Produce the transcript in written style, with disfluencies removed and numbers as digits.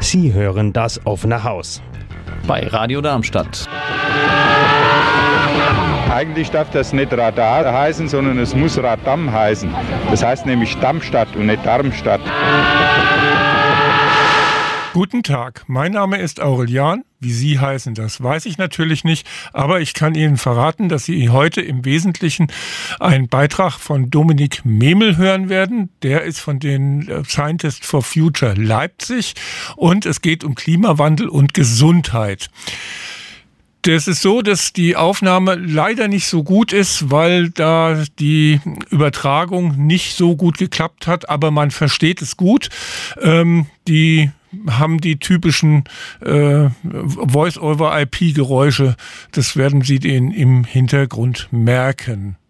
Sie hören das offene Haus. Bei Radio Darmstadt. Eigentlich darf das nicht Radar heißen, sondern es muss Radam heißen. Das heißt nämlich Darmstadt und nicht Darmstadt. Guten Tag, mein Name ist Aurelian. Wie Sie heißen, das weiß ich natürlich nicht, aber ich kann Ihnen verraten, dass Sie heute im Wesentlichen einen Beitrag von Dominik Memel hören werden. Der ist von den Scientists for Future Leipzig und es geht um Klimawandel und Gesundheit. Das ist so, dass die Aufnahme leider nicht so gut ist, weil da die Übertragung nicht so gut geklappt hat, aber man versteht es gut. Die haben die typischen Voice-over-IP-Geräusche, das werden Sie denen im Hintergrund merken.